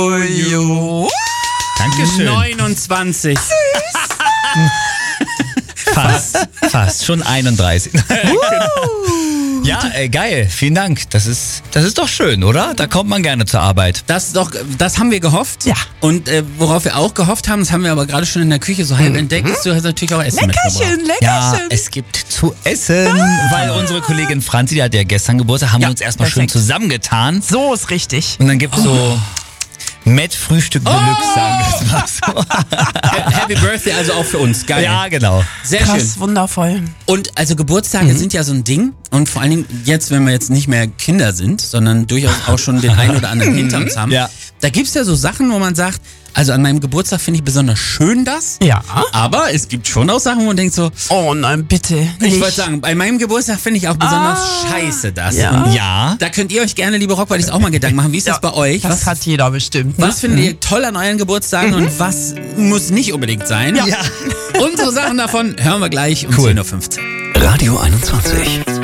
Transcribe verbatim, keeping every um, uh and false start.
Jojo. Dankeschön. neunundzwanzig. Fast, fast. Schon einunddreißig. Ja, äh, geil. Vielen Dank. Das ist, das ist doch schön, oder? Da kommt man gerne zur Arbeit. Das ist doch, das haben wir gehofft. Ja. Und äh, worauf wir auch gehofft haben, das haben wir aber gerade schon in der Küche so halb entdeckt, ist, du hast natürlich auch Essen mitgebracht. Leckerchen, Ja, Leckerchen. es gibt zu essen, weil unsere Kollegin Franzi, die hat ja gestern Geburtstag, haben Ja, wir uns erstmal schön perfekt. zusammengetan. So ist richtig. Und dann gibt es so Met-Frühstück Deluxe, sagen wir es mal so. Happy Birthday also auch für uns. Geil. Ja, genau. Sehr Krass, schön. wundervoll. Und also Geburtstage sind ja so ein Ding. Und vor allen Dingen jetzt, wenn wir jetzt nicht mehr Kinder sind, sondern durchaus auch schon den einen oder anderen hinter uns haben. Ja. Da gibt's ja so Sachen, wo man sagt, also an meinem Geburtstag finde ich besonders schön das. Ja. Aber es gibt schon auch Sachen, wo man denkt so, Oh nein, bitte. ich nicht. wollte sagen, bei meinem Geburtstag finde ich auch besonders Ah, scheiße das. ja. Und Ja. da könnt ihr euch gerne, liebe Rockbuddies, auch mal Gedanken machen. Wie ist das bei euch? Das Was, hat jeder bestimmt. Ne? was findet ihr toll an euren Geburtstagen und was muss nicht unbedingt sein? Ja. Unsere Sachen davon hören wir gleich um Cool. zehn Uhr fünfzehn. Radio einundzwanzig.